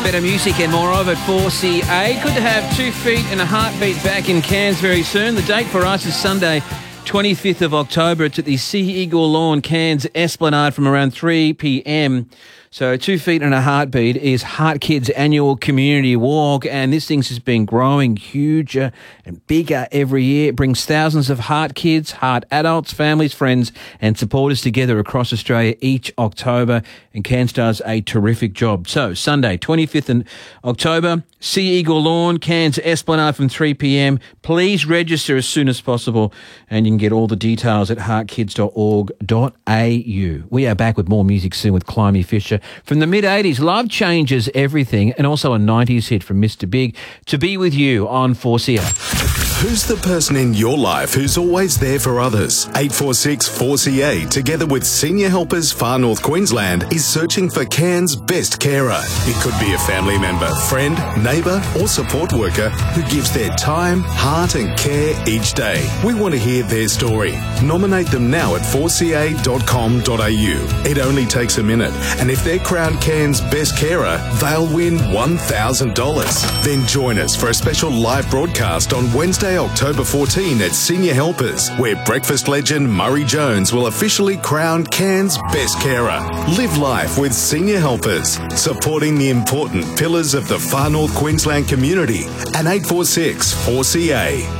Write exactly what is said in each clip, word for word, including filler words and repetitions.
Better music and more of it, four C A. Good to have Two Feet and a Heartbeat back in Cairns very soon. The date for us is Sunday, twenty-fifth of October. It's at the Sea Eagle Lawn, Cairns Esplanade from around three p.m. So Two Feet and a Heartbeat is Heart Kids' annual community walk, and this thing's just been growing huger and bigger every year. It brings thousands of heart kids, heart adults, families, friends and supporters together across Australia each October, and Cairns does a terrific job. So Sunday, twenty-fifth of October, Sea Eagle Lawn, Cairns Esplanade from three p.m. Please register as soon as possible, and you can get all the details at heart kids dot org dot a u. We are back with more music soon with Climby Fisher. From the mid-eighties, Love Changes Everything, and also a nineties hit from Mister Big, To Be With You on four C A. Who's the person in your life who's always there for others? eight four six four C A, together with Senior Helpers Far North Queensland, is searching for Cairns' best carer. It could be a family member, friend, neighbour or support worker who gives their time, heart and care each day. We want to hear their story. Nominate them now at four c a dot com dot a u. It only takes a minute, and if they're crowned Cairns' best carer, they'll win one thousand dollars. Then join us for a special live broadcast on Wednesday, October fourteenth at Senior Helpers, where breakfast legend Murray Jones will officially crown Cairns' best carer. Live life with Senior Helpers, supporting the important pillars of the Far North Queensland community, and eight four six four C A.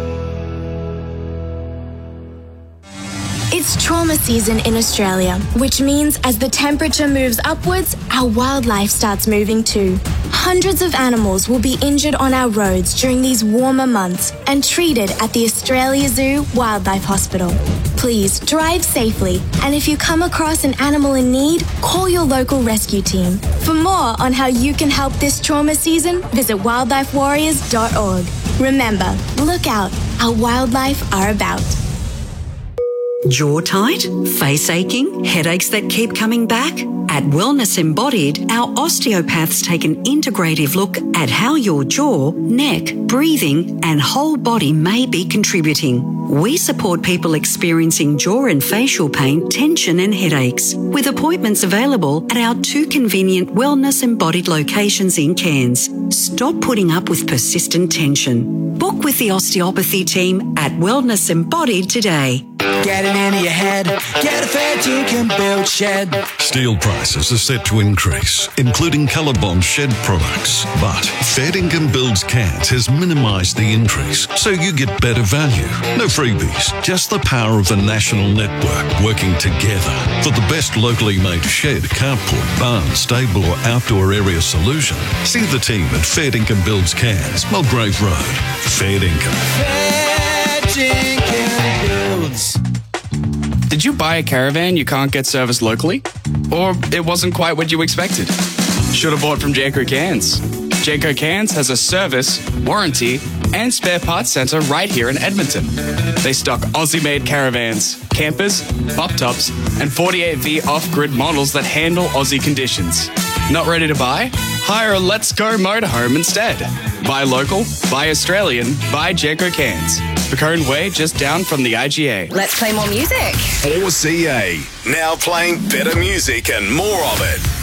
It's trauma season in Australia, which means as the temperature moves upwards, our wildlife starts moving too. Hundreds of animals will be injured on our roads during these warmer months and treated at the Australia Zoo Wildlife Hospital. Please drive safely, and if you come across an animal in need, call your local rescue team. For more on how you can help this trauma season, visit wildlife warriors dot org. Remember, look out, our wildlife are about. Jaw tight? Face aching? Headaches that keep coming back? At Wellness Embodied, our osteopaths take an integrative look at how your jaw, neck, breathing and whole body may be contributing. We support people experiencing jaw and facial pain, tension and headaches, with appointments available at our two convenient Wellness Embodied locations in Cairns. Stop putting up with persistent tension. Book with the osteopathy team at Wellness Embodied today. Get it into your head. Get a fair dinkum build shed. Steel prices are set to increase, including Colorbond shed products. But Fair Dinkum Builds Cairns has minimised the increase, so you get better value. No freebies, just the power of the national network working together for the best locally made shed, carport, barn, stable or outdoor area solution. See the team at Fair Dinkum Builds Cairns, Mulgrave Road. Fair Dinkum. Fair dinkum builds. Did you buy a caravan you can't get serviced locally? Or it wasn't quite what you expected? Should have bought from Janko Cairns. Janko Cairns has a service, warranty, and spare parts centre right here in Edmonton. They stock Aussie-made caravans, campers, pop-tops, and forty-eight V off-grid models that handle Aussie conditions. Not ready to buy? Hire a Let's Go motorhome instead. Buy local, buy Australian, buy Janko Cairns. Bacone Way, just down from the I G A. Let's play more music. four C A, now playing better music and more of it.